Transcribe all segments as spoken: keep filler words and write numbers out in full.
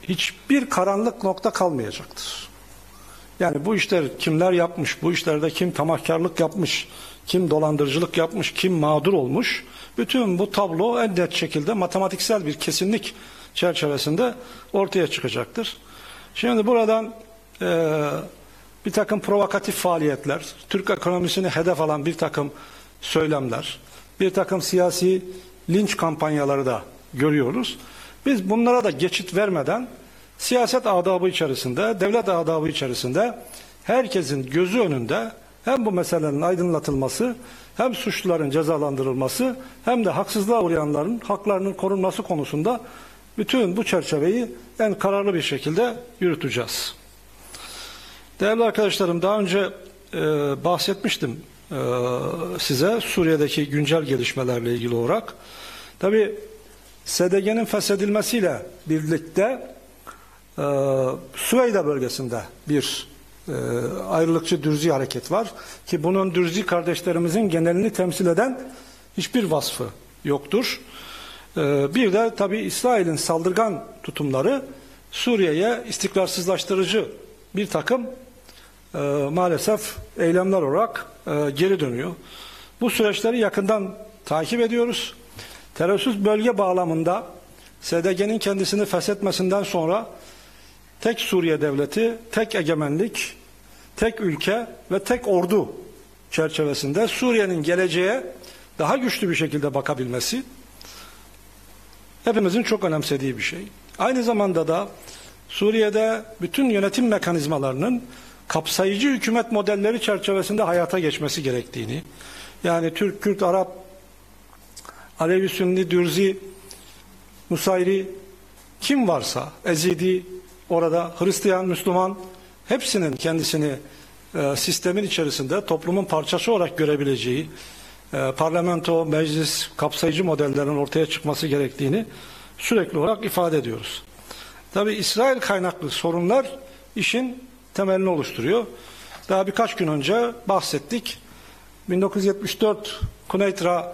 hiçbir karanlık nokta kalmayacaktır. Yani bu işler kimler yapmış, bu işlerde kim tamahkarlık yapmış, kim dolandırıcılık yapmış, kim mağdur olmuş, bütün bu tablo en net şekilde matematiksel bir kesinlik çerçevesinde ortaya çıkacaktır. Şimdi buradan e, bir takım provokatif faaliyetler, Türk ekonomisini hedef alan bir takım söylemler, bir takım siyasi linç kampanyaları da görüyoruz. Biz bunlara da geçit vermeden siyaset adabı içerisinde, devlet adabı içerisinde herkesin gözü önünde hem bu meselelerin aydınlatılması, hem suçluların cezalandırılması, hem de haksızlığa uğrayanların haklarının korunması konusunda bütün bu çerçeveyi en kararlı bir şekilde yürüteceğiz. Değerli arkadaşlarım, daha önce e, bahsetmiştim e, size Suriye'deki güncel gelişmelerle ilgili olarak. Tabii S D G'nin feshedilmesiyle birlikte e, Süveyda bölgesinde bir e, ayrılıkçı Dürzi hareket var ki bunun Dürzi kardeşlerimizin genelini temsil eden hiçbir vasfı yoktur. E, bir de tabii İsrail'in saldırgan tutumları Suriye'ye istikrarsızlaştırıcı bir takım e, maalesef eylemler olarak e, geri dönüyor. Bu süreçleri yakından takip ediyoruz. Terörsüz bölge bağlamında S D G'nin kendisini feshetmesinden sonra tek Suriye devleti, tek egemenlik, tek ülke ve tek ordu çerçevesinde Suriye'nin geleceğe daha güçlü bir şekilde bakabilmesi hepimizin çok önemsediği bir şey. Aynı zamanda da Suriye'de bütün yönetim mekanizmalarının kapsayıcı hükümet modelleri çerçevesinde hayata geçmesi gerektiğini, yani Türk, Kürt, Arap, Alevi, Sünni, Dürzi, Nusayri, kim varsa, Ezidi, orada Hristiyan, Müslüman, hepsinin kendisini e, sistemin içerisinde toplumun parçası olarak görebileceği, e, parlamento, meclis, kapsayıcı modellerin ortaya çıkması gerektiğini sürekli olarak ifade ediyoruz. Tabii İsrail kaynaklı sorunlar işin temelini oluşturuyor. Daha birkaç gün önce bahsettik. bin dokuz yüz yetmiş dört Kuneitra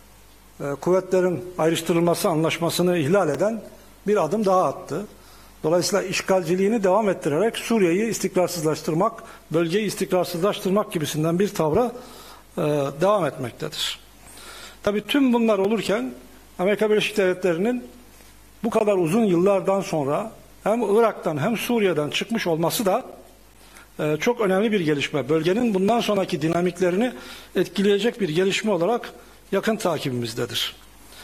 e, kuvvetlerin ayrıştırılması anlaşmasını ihlal eden bir adım daha attı. Dolayısıyla işgalciliğini devam ettirerek Suriye'yi istikrarsızlaştırmak, bölgeyi istikrarsızlaştırmak gibisinden bir tavra e, devam etmektedir. Tabii tüm bunlar olurken Amerika Birleşik Devletleri'nin bu kadar uzun yıllardan sonra hem Irak'tan hem Suriye'den çıkmış olması da e, çok önemli bir gelişme. Bölgenin bundan sonraki dinamiklerini etkileyecek bir gelişme olarak yakın takibimizdedir.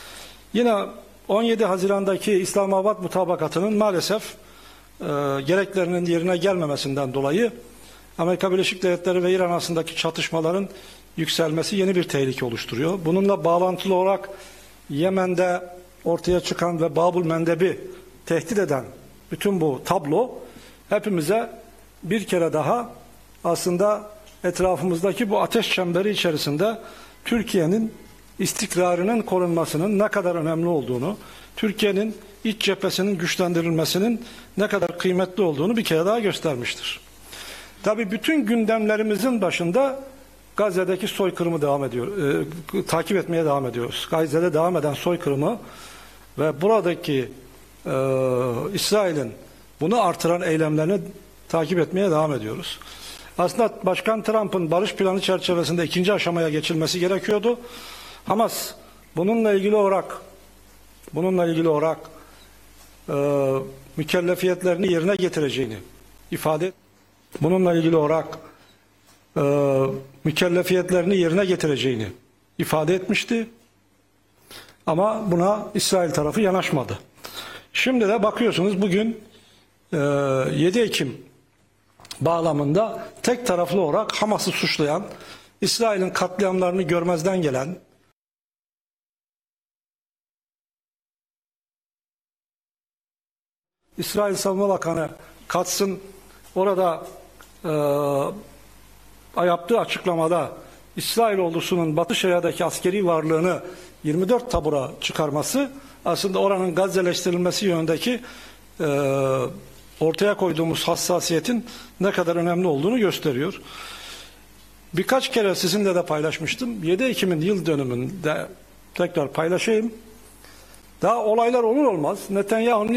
Yine on yedi Haziran'daki İslamabad mutabakatının maalesef e, gereklerinin yerine gelmemesinden dolayı Amerika Birleşik Devletleri ve İran arasındaki çatışmaların yükselmesi yeni bir tehlike oluşturuyor. Bununla bağlantılı olarak Yemen'de ortaya çıkan ve Babul Mendeb'i tehdit eden bütün bu tablo hepimize bir kere daha aslında etrafımızdaki bu ateş çemberi içerisinde Türkiye'nin istikrarının korunmasının ne kadar önemli olduğunu, Türkiye'nin iç cephesinin güçlendirilmesinin ne kadar kıymetli olduğunu bir kere daha göstermiştir. Tabii bütün gündemlerimizin başında Gazze'deki soykırımı devam ediyor, e, takip etmeye devam ediyoruz. Gazze'de devam eden soykırımı ve buradaki e, İsrail'in bunu artıran eylemlerini takip etmeye devam ediyoruz. Aslında Başkan Trump'ın barış planı çerçevesinde ikinci aşamaya geçilmesi gerekiyordu. Hamas bununla ilgili olarak bununla ilgili olarak e, mükellefiyetlerini yerine getireceğini ifade bununla ilgili olarak e, mükellefiyetlerini yerine getireceğini ifade etmişti. Ama buna İsrail tarafı yanaşmadı. Şimdi de bakıyorsunuz bugün e, yedi Ekim bağlamında tek taraflı olarak Hamas'ı suçlayan, İsrail'in katliamlarını görmezden gelen, İsrail Savunma Bakanı Katz'ın orada e, yaptığı açıklamada İsrail ordusunun Batı Şeria'daki askeri varlığını yirmi dört tabura çıkarması aslında oranın Gazze'leştirilmesi yönündeki e, ortaya koyduğumuz hassasiyetin ne kadar önemli olduğunu gösteriyor. Birkaç kere sizinle de paylaşmıştım. yedi Ekim'in yıl dönümünde tekrar paylaşayım. Daha olaylar olur olmaz Netanyahu'nun